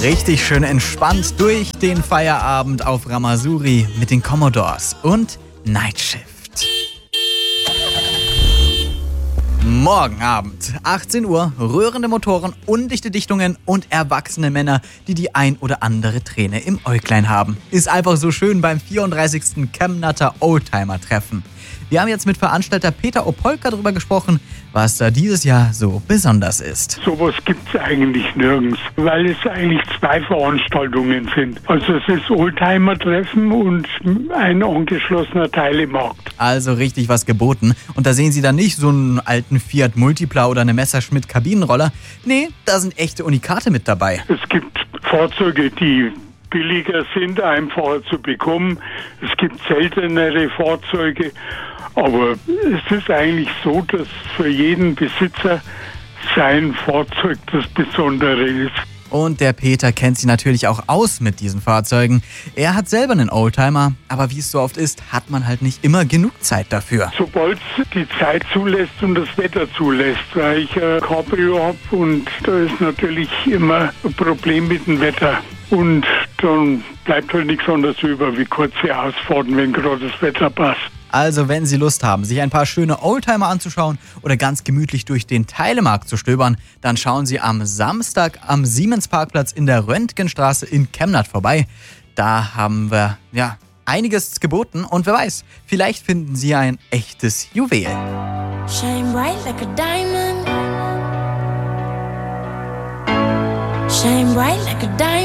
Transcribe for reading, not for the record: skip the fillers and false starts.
Richtig schön entspannt durch den Feierabend auf Ramasuri mit den Commodores und Night Shift. Morgen Abend, 18 Uhr, rührende Motoren, undichte Dichtungen und erwachsene Männer, die die ein oder andere Träne im Äuglein haben. Ist einfach so schön beim 34. Chemnatter Oldtimer-Treffen. Wir haben jetzt mit Veranstalter Peter Opolka darüber gesprochen, was da dieses Jahr so besonders ist. Sowas gibt es eigentlich nirgends, weil es eigentlich zwei Veranstaltungen sind. Also es ist Oldtimer-Treffen und ein angeschlossener Teilemarkt. Also richtig was geboten. Und da sehen Sie dann nicht so einen alten Fiat Multipla oder eine Messerschmitt Kabinenroller. Nee, da sind echte Unikate mit dabei. Es gibt Fahrzeuge, die billiger sind, einfacher zu bekommen. Es gibt seltenere Fahrzeuge. Aber es ist eigentlich so, dass für jeden Besitzer sein Fahrzeug das Besondere ist. Und der Peter kennt sich natürlich auch aus mit diesen Fahrzeugen. Er hat selber einen Oldtimer, aber wie es so oft ist, hat man halt nicht immer genug Zeit dafür. Sobald die Zeit zulässt und das Wetter zulässt, weil ich ein Cabrio habe und da ist natürlich immer ein Problem mit dem Wetter. Und dann bleibt halt nichts anderes über wie kurze Ausfahrten, wenn gerade das Wetter passt. Also wenn Sie Lust haben, sich ein paar schöne Oldtimer anzuschauen oder ganz gemütlich durch den Teilemarkt zu stöbern, dann schauen Sie am Samstag am Siemens-Parkplatz in der Röntgenstraße in Chemnat vorbei. Da haben wir einiges geboten und wer weiß, vielleicht finden Sie ein echtes Juwel. Shine bright like a diamond. Shine bright like a diamond.